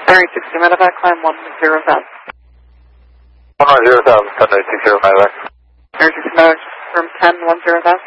Bearing 60 medevac, climb 10,000. 10,000, 10,060 medevac. Bearing 60 medevac, room 10, 10,000.